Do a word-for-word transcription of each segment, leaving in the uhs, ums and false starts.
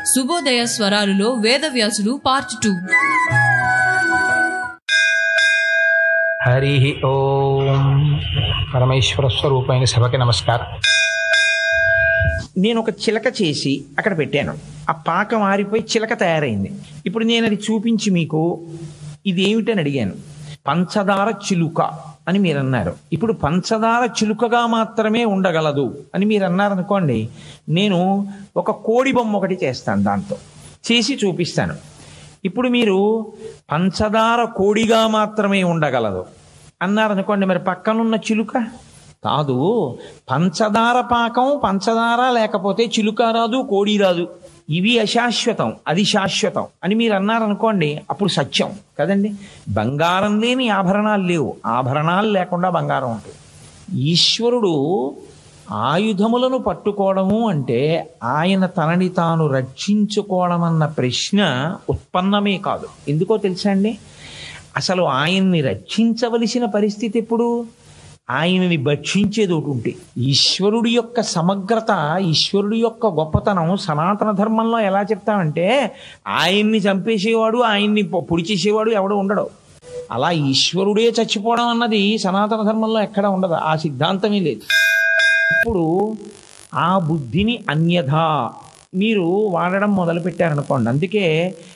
శుభోదయ స్వరాలులో వేదవ్యాసుడు part two. Hari ఓం. పరమేశ్వర స్వరూపమైన సభకి నమస్కారం. నేను ఒక చిలక చేసి అక్కడ పెట్టాను. ఆ పాకం ఆరిపోయి చిలక తయారైంది. ఇప్పుడు నేను అది చూపించి మీకు ఇది ఏమిటని అడిగాను. పంచదార చిలుక అని మీరు అన్నారు. ఇప్పుడు పంచదార చిలుకగా మాత్రమే ఉండగలదు అని మీరు అన్నారనుకోండి, నేను ఒక కోడి బొమ్మ ఒకటి చేస్తాను, దాంతో చేసి చూపిస్తాను. ఇప్పుడు మీరు పంచదార కోడిగా మాత్రమే ఉండగలదు అన్నారనుకోండి, మరి పక్కనున్న చిలుక కాదు. పంచదార పాకం పంచదార లేకపోతే చిలుక రాదు, కోడి రాదు. ఇవి అశాశ్వతం, అది శాశ్వతం అని మీరు అన్నారనుకోండి, అప్పుడు సత్యం కదండి. బంగారం లేని ఆభరణాలు లేవు, ఆభరణాలు లేకుండా బంగారం ఉంటుంది. ఈశ్వరుడు ఆయుధములను పట్టుకోవడము అంటే ఆయన తనని తాను రక్షించుకోవడం అన్న ప్రశ్న ఉత్పన్నమే కాదు. ఎందుకో తెలుసా అండి, అసలు ఆయన్ని రక్షించవలసిన పరిస్థితి ఎప్పుడు? ఆయనని భక్షించేది ఒకటి ఉంటే. ఈశ్వరుడి యొక్క సమగ్రత, ఈశ్వరుడి యొక్క గొప్పతనం సనాతన ధర్మంలో ఎలా చెప్తామంటే, ఆయన్ని చంపేసేవాడు, ఆయన్ని పొడి చేసేవాడు ఎవడు ఉండడు. అలా ఈశ్వరుడే చచ్చిపోవడం అన్నది సనాతన ధర్మంలో ఎక్కడ ఉండదు, ఆ సిద్ధాంతమే లేదు. ఇప్పుడు ఆ బుద్ధిని అన్యథా మీరు వాడడం మొదలుపెట్టారనుకోండి, అందుకే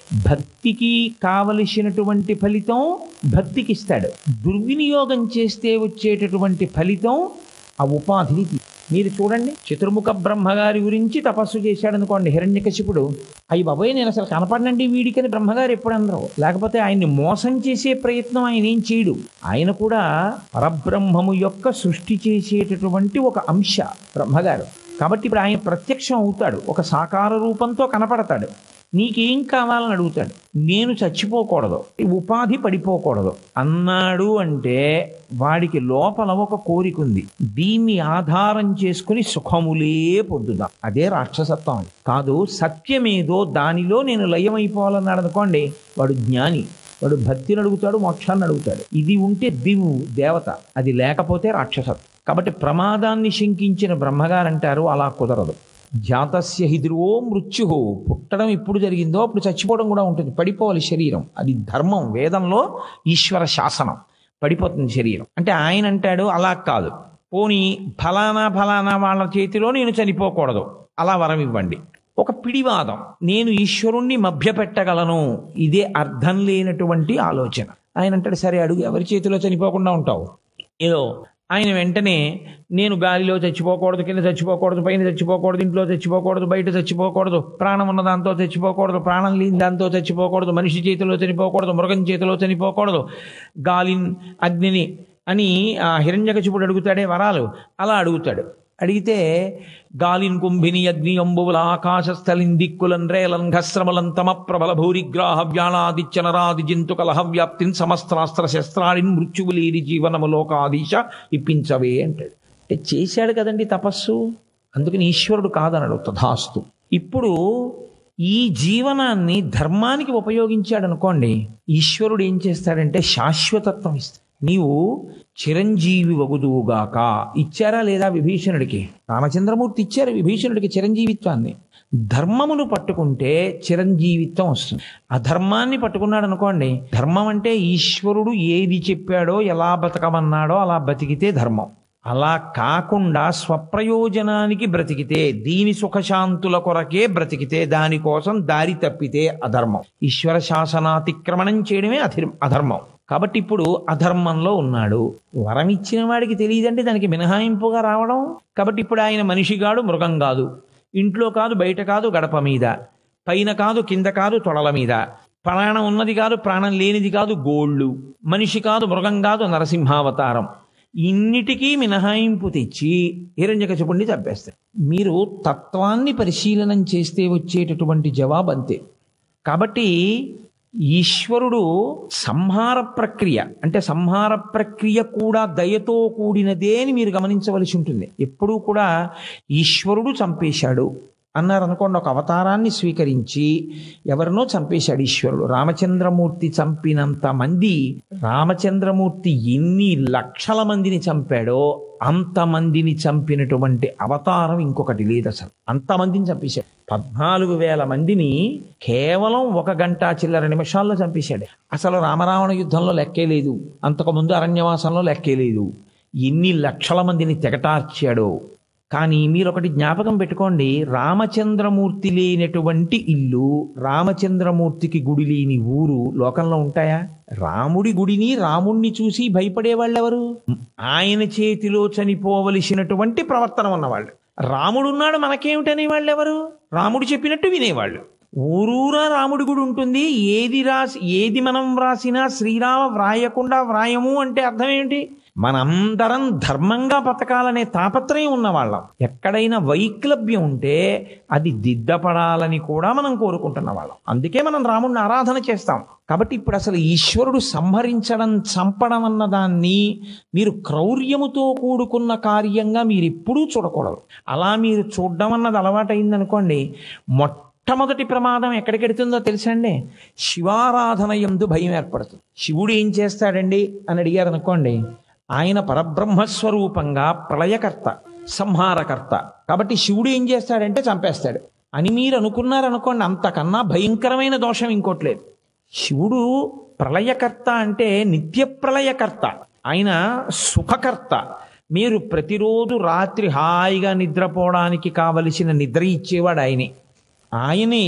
భక్తికి కావలసినటువంటి ఫలితం భక్తికి ఇస్తాడు. దుర్వినియోగం చేస్తే వచ్చేటటువంటి ఫలితం ఆ ఉపాధిని. మీరు చూడండి, చతుర్ముఖ బ్రహ్మగారి గురించి తపస్సు చేశాడు అనుకోండి హిరణ్యకశిపుడు. అయ్యి బాబోయ్, నేను అసలు కనపడినండి వీడికని బ్రహ్మగారు ఎప్పుడు అందరూ. లేకపోతే ఆయన్ని మోసం చేసే ప్రయత్నం ఆయన ఏం చేయడు. ఆయన కూడా పరబ్రహ్మము యొక్క సృష్టి చేసేటటువంటి ఒక అంశ బ్రహ్మగారు. కాబట్టి ఇప్పుడు ఆయన ప్రత్యక్షం అవుతాడు, ఒక సాకార రూపంతో కనపడతాడు. నీకేం కావాలని అడుగుతాడు. నేను చచ్చిపోకూడదు, ఉపాధి పడిపోకూడదు అన్నాడు అంటే వాడికి లోపల ఒక కోరిక ఉంది. దీన్ని ఆధారం చేసుకుని సుఖములే పొందుదాం, అదే రాక్షసత్వం. కాదు, సత్యమేదో దానిలో నేను లయమైపోవాలన్నాడు అనుకోండి, వాడు జ్ఞాని. వాడు భక్తిని అడుగుతాడు, మోక్షాన్ని అడుగుతాడు. ఇది ఉంటే దివు దేవత, అది లేకపోతే రాక్షసత్వం. కాబట్టి ప్రమాదాన్ని శంకించిన బ్రహ్మగారు అంటారు, అలా కుదరదు. జాతస్య హి ధ్రువో మృత్యు. పుట్టడం ఎప్పుడు జరిగిందో అప్పుడు చచ్చిపోవడం కూడా ఉంటుంది, పడిపోవాలి శరీరం. అది ధర్మం, వేదంలో ఈశ్వర శాసనం. పడిపోతుంది శరీరం. అంటే ఆయన అంటాడు అలా కాదు, పోనీ ఫలానా ఫలానా వాళ్ళ చేతిలో నేను చనిపోకూడదు, అలా వరం ఇవ్వండి. ఒక పిడివాదం, నేను ఈశ్వరుణ్ణి మభ్యపెట్టగలను, ఇదే అర్థం లేనటువంటి ఆలోచన. ఆయన అంటాడు సరే అడుగు, ఎవరి చేతిలో చనిపోకుండా ఉంటావు? ఏదో ఆయన వెంటనే నేను గాలిలో చచ్చిపోకూడదు, కింద చచ్చిపోకూడదు, పైన చచ్చిపోకూడదు, ఇంట్లో చచ్చిపోకూడదు, బయట చచ్చిపోకూడదు, ప్రాణం ఉన్న దాంతో చచ్చిపోకూడదు, ప్రాణం లేని దాంతో చచ్చిపోకూడదు, మనిషి చేతిలో చనిపోకూడదు, మృగం చేతిలో చనిపోకూడదు, గాలి అగ్నిని అని ఆ హిరణ్యకశిపుడు అడుగుతాడే వరాలు, అలా అడుగుతాడు. అడిగితే గాలిన్ కుంభిని అగ్ని అంబువుల ఆకాశస్థలిన్ దిక్కులన్ రేలన్ ఘస్రమలన్ తమ ప్రబల భూరిగ్రాహ వ్యాళాదిత్య నరాది జంతు కలహ వ్యాప్తిన్ సమస్త్రాస్త్ర శస్త్రాడిన్ మృత్యువులేరి జీవనము లోకాదీశ ఇప్పించవే అంటాడు. అంటే చేశాడు కదండి తపస్సు, అందుకని ఈశ్వరుడు కాదనడు, తథాస్తు. ఇప్పుడు ఈ జీవనాన్ని ధర్మానికి ఉపయోగించాడు అనుకోండి, ఈశ్వరుడు ఏం చేస్తాడంటే శాశ్వతత్వం ఇస్తాడు. నీవు చిరంజీవి వగుదువుగాక. ఇచ్చారా లేదా విభీషణుడికి? రామచంద్రమూర్తి ఇచ్చారు విభీషణుడికి చిరంజీవిత్వాన్ని. ధర్మమును పట్టుకుంటే చిరంజీవిత్వం వస్తుంది. అధర్మాన్ని పట్టుకున్నాడు అనుకోండి, ధర్మం అంటే ఈశ్వరుడు ఏది చెప్పాడో, ఎలా బతకమన్నాడో అలా బతికితే ధర్మం. అలా కాకుండా స్వప్రయోజనానికి బ్రతికితే, దీని సుఖశాంతుల కొరకే బ్రతికితే, దానికోసం దారి తప్పితే అధర్మం. ఈశ్వర శాసనాతిక్రమణం చేయడమే అధి అధర్మం. కాబట్టి ఇప్పుడు అధర్మంలో ఉన్నాడు. వరం ఇచ్చిన వాడికి తెలియదంటే దానికి మినహాయింపుగా రావడం. కాబట్టి ఇప్పుడు ఆయన మనిషిగాడు, మృగం కాదు, ఇంట్లో కాదు, బయట కాదు, గడప మీద, పైన కాదు, కింద కాదు, తొడల మీద, ప్రాణం ఉన్నది కాదు, ప్రాణం లేనిది కాదు, గోళ్ళు, మనిషి కాదు, మృగం కాదు, నరసింహావతారం. ఇన్నిటికీ మినహాయింపు తెచ్చి హిరణ్యకశిపుణ్ణి చంపేస్తారు. మీరు తత్వాన్ని పరిశీలనం చేస్తే వచ్చేటటువంటి జవాబు అంతే. కాబట్టి ఈశ్వరుడు సంహార ప్రక్రియ అంటే సంహార ప్రక్రియ కూడా దయతో కూడినదే అని మీరు గమనించవలసి ఉంటుంది. ఎప్పుడూ కూడా ఈశ్వరుడు చంపేశాడు, అన్నారు అనుకోండి, ఒక అవతారాన్ని స్వీకరించి ఎవరినో చంపేశాడు ఈశ్వరుడు. రామచంద్రమూర్తి చంపినంత మంది, రామచంద్రమూర్తి ఎన్ని లక్షల మందిని చంపాడో అంతమందిని చంపినటువంటి అవతారం ఇంకొకటి లేదు అసలు. అంతమందిని చంపేశాడు. పద్నాలుగు వేల మందిని కేవలం ఒక గంట చిల్లర నిమిషాల్లో చంపేశాడు. అసలు రామరావణ యుద్ధంలో లెక్కే లేదు, అంతకుముందు అరణ్యవాసంలో లెక్కే లేదు. ఎన్ని లక్షల మందిని తెగటార్చాడో. కానీ మీరు ఒకటి జ్ఞాపకం పెట్టుకోండి, రామచంద్రమూర్తి లేనటువంటి ఇల్లు, రామచంద్రమూర్తికి గుడి లేని ఊరు లోకంలో ఉంటాయా? రాముడి గుడిని, రాముణ్ణి చూసి భయపడే వాళ్ళెవరు? ఆయన చేతిలో చనిపోవలసినటువంటి ప్రవర్తన ఉన్నవాళ్ళు. రాముడున్నాడు మనకేమిటనే వాళ్ళెవరు? రాముడు చెప్పినట్టు వినేవాళ్ళు. ఊరూరా రాముడి గుడి ఉంటుంది. ఏది రాసి ఏది మనం వ్రాసినా శ్రీరామ వ్రాయకుండా వ్రాయము అంటే అర్థం ఏంటి? మనందరం ధర్మంగా బతకాలనే తాపత్రయం ఉన్నవాళ్ళం. ఎక్కడైనా వైక్లభ్యం ఉంటే అది దిద్దపడాలని కూడా మనం కోరుకుంటున్న వాళ్ళం. అందుకే మనం రాముడిని ఆరాధన చేస్తాం. కాబట్టి ఇప్పుడు అసలు ఈశ్వరుడు సంహరించడం, చంపడం అన్న దాన్ని మీరు క్రౌర్యముతో కూడుకున్న కార్యంగా మీరు ఎప్పుడూ చూడకూడదు. అలా మీరు చూడడం అన్నది అలవాటైందనుకోండి, మొట్టమొదటి ప్రమాదం ఎక్కడికెడుతుందో తెలుసండి? శివారాధన యందు భయం ఏర్పడుతుంది. శివుడు ఏం చేస్తాడండి అని అడిగారు అనుకోండి, ఆయన పరబ్రహ్మస్వరూపంగా ప్రళయకర్త, సంహారకర్త. కాబట్టి శివుడు ఏం చేస్తాడంటే చంపేస్తాడు అని మీరు అనుకున్నారనుకోండి, అంతకన్నా భయంకరమైన దోషం ఇంకోట్లేదు. శివుడు ప్రళయకర్త అంటే నిత్య ప్రళయకర్త, ఆయన సుఖకర్త. మీరు ప్రతిరోజు రాత్రి హాయిగా నిద్రపోవడానికి కావలసిన నిద్ర ఇచ్చేవాడు ఆయనే. ఆయనే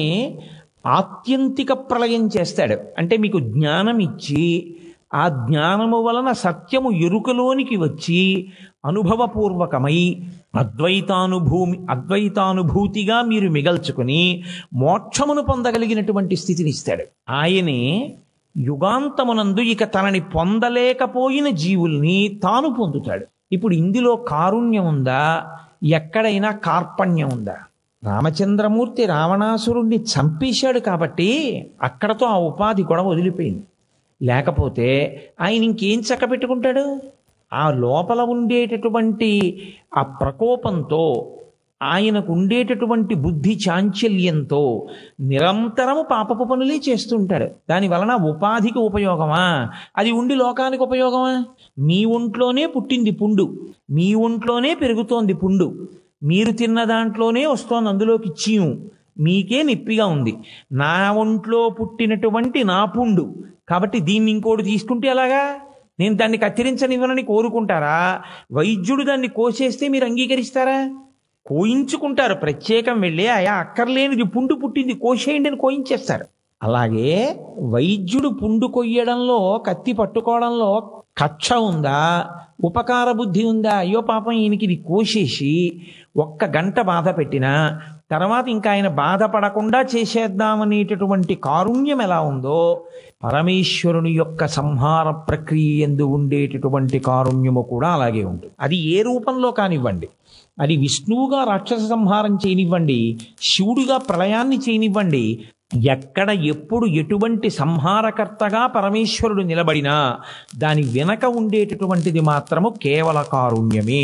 ఆత్యంతిక ప్రళయం చేస్తాడు. అంటే మీకు జ్ఞానం ఇచ్చి ఆ జ్ఞానము వలన సత్యము ఎరుకలోనికి వచ్చి అనుభవపూర్వకమై అద్వైతానుభూమి అద్వైతానుభూతిగా మీరు మిగల్చుకుని మోక్షమును పొందగలిగినటువంటి స్థితిని ఇస్తాడు. ఆయనే యుగాంతమునందు ఇక తనని పొందలేకపోయిన జీవుల్ని తాను పొందుతాడు. ఇప్పుడు ఇందులో కారుణ్యం ఉందా? ఎక్కడైనా కార్పణ్యం ఉందా? రామచంద్రమూర్తి రావణాసురుణ్ణి చంపేశాడు కాబట్టి అక్కడతో ఆ ఉపాధి కూడా వదిలిపోయింది. లేకపోతే ఆయన ఇంకేం చక్కబెట్టుకుంటాడు? ఆ లోపల ఉండేటటువంటి ఆ ప్రకోపంతో, ఆయనకు ఉండేటటువంటి బుద్ధి చాంచల్యంతో నిరంతరము పాపపు పనులే చేస్తుంటాడు. దాని వలన ఉపాధికి ఉపయోగమా? అది ఉండి లోకానికి ఉపయోగమా? మీ ఒంట్లోనే పుట్టింది పుండు, మీ ఒంట్లోనే పెరుగుతోంది పుండు, మీరు తిన్న దాంట్లోనే వస్తోంది అందులోకి చీము, మీకే నొప్పిగా ఉంది. నా ఒంట్లో పుట్టినటువంటి నా పుండు కాబట్టి దీన్ని ఇంకోటి తీసుకుంటే ఎలాగా? నేను దాన్ని కత్తిరించనివ్వనని కోరుకుంటారా? వైద్యుడు దాన్ని కోసేస్తే మీరు అంగీకరిస్తారా? కోయించుకుంటారు. ప్రత్యేకం వెళ్ళి అయా అక్కర్లేనిది పుండు పుట్టింది కోసేయండి అని కోయించేస్తారు. అలాగే వైద్యుడు పుండు కొయ్యడంలో, కత్తి పట్టుకోవడంలో కక్ష ఉందా? ఉపకార బుద్ధి ఉందా? అయ్యో పాపం ఈయనకి ఇది కోసేసి ఒక్క గంట బాధ పెట్టినా తర్వాత ఇంకా ఆయన బాధపడకుండా చేసేద్దామనేటటువంటి కారుణ్యం ఎలా ఉందో, పరమేశ్వరుని యొక్క సంహార ప్రక్రియ యందు ఉండేటటువంటి కారుణ్యము కూడా అలాగే ఉంటుంది. అది ఏ రూపంలో కానివ్వండి, అది విష్ణువుగా రాక్షస సంహారం చేయనివ్వండి, శివుడిగా ప్రళయాన్ని చేయనివ్వండి, ఎక్కడ ఎప్పుడు ఎటువంటి సంహారకర్తగా పరమేశ్వరుడు నిలబడినా దాని వెనక ఉండేటటువంటిది మాత్రము కేవల కారుణ్యమే.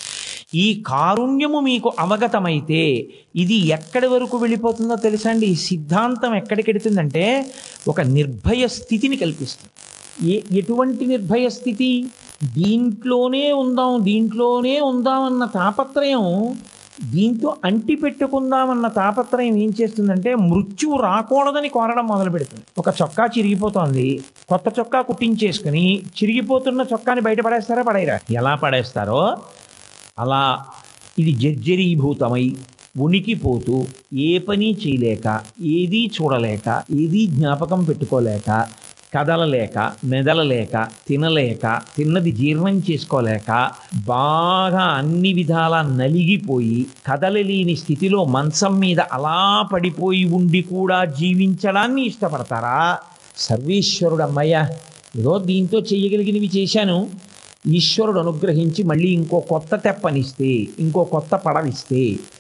ఈ కారుణ్యము మీకు అవగతమైతే ఇది ఎక్కడి వరకు వెళ్ళిపోతుందో తెలుసా అండి? ఈ సిద్ధాంతం ఎక్కడికి వెళుతుందంటే ఒక నిర్భయ స్థితిని కల్పిస్తుంది. ఏ ఎటువంటి నిర్భయ స్థితి? దీంట్లోనే ఉందాం దీంట్లోనే ఉందామన్న తాపత్రయం, దీంతో అంటి పెట్టుకుందామన్న తాపత్రయం ఏం చేస్తుందంటే మృత్యువు రాకూడదని కోరడం మొదలు పెడుతుంది. ఒక చొక్కా చిరిగిపోతోంది, కొత్త చొక్కా కుట్టించేసుకుని చిరిగిపోతున్న చొక్కాని బయట పడేస్తారా? పడేరా? ఎలా పడేస్తారో అలా ఇది జర్జరీభూతమై ఉనికిపోతూ ఏ పని చేయలేక, ఏదీ చూడలేక, ఏదీ జ్ఞాపకం పెట్టుకోలేక, కదలలేక, మెదలలేక, తినలేక, తిన్నది జీర్ణం చేసుకోలేక, బాగా అన్ని విధాలా నలిగిపోయి కదలలేని స్థితిలో మంచం మీద అలా పడిపోయి ఉండి కూడా జీవించడాన్ని ఇష్టపడతారా? సర్వేశ్వరుడు అమ్మయ్య ఏదో దీంతో చేయగలిగినవి చేశాను, ఈశ్వరుడు అనుగ్రహించి మళ్ళీ ఇంకో కొత్త తెప్పనిస్తే, ఇంకో కొత్త పడవిస్తే